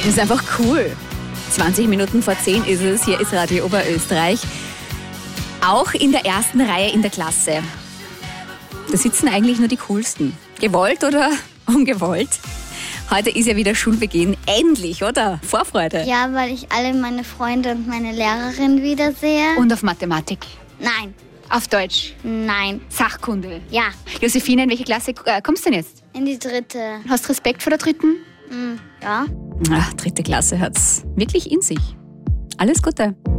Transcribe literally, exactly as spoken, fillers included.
Das ist einfach cool. zwanzig Minuten vor zehn ist es. Hier ist Radio Oberösterreich. Auch in der ersten Reihe in der Klasse. Da sitzen eigentlich nur die Coolsten. Gewollt oder ungewollt? Heute ist ja wieder Schulbeginn. Endlich, oder? Vorfreude. Ja, weil ich alle meine Freunde und meine Lehrerin wiedersehe. Und auf Mathematik? Nein. Auf Deutsch? Nein. Sachkunde? Ja. Josephine, in welche Klasse äh, kommst du denn jetzt? In die dritte. Hast du Respekt vor der dritten? Mm, ja. Ach, dritte Klasse hat's wirklich in sich. Alles Gute.